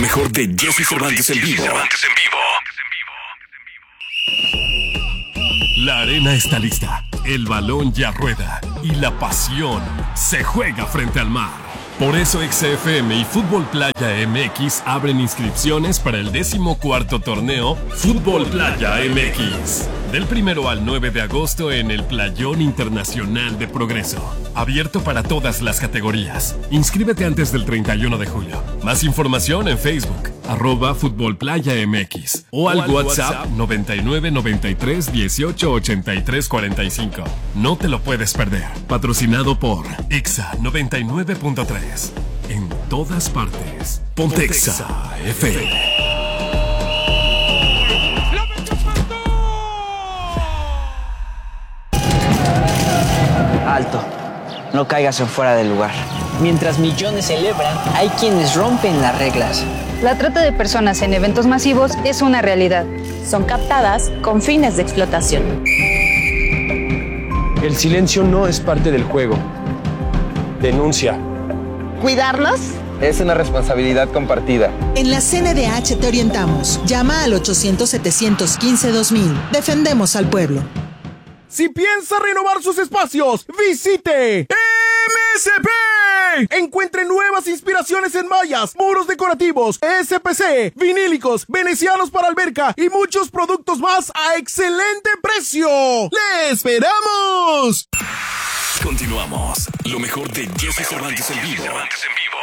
mejor de Jesse Cervantes en vivo. La arena está lista, el balón ya rueda y la pasión se juega frente al mar. Por eso XFM y Fútbol Playa MX abren inscripciones para el 14º torneo Fútbol Playa MX. Del 1 al 9 de agosto en el Playón Internacional de Progreso. Abierto para todas las categorías. Inscríbete antes del 31 de julio. Más información en Facebook, @Fútbol Playa MX. O al WhatsApp 99 93 18 83 45. No te lo puedes perder. Patrocinado por Exa 99.3. En todas partes. Pontexa FM. Alto, no caigas en fuera del lugar. Mientras millones celebran, hay quienes rompen las reglas. La trata de personas en eventos masivos es una realidad. Son captadas con fines de explotación. El silencio no es parte del juego. Denuncia. ¿Cuidarlos? Es una responsabilidad compartida. En la CNDH te orientamos. Llama al 800-715-2000. Defendemos al pueblo. Si piensa renovar sus espacios, visite MSP. Encuentre nuevas inspiraciones en mallas, muros decorativos, SPC, vinílicos, venecianos para alberca y muchos productos más a excelente precio. ¡Le esperamos! Continuamos. Lo mejor de Jesse Cervantes en vivo.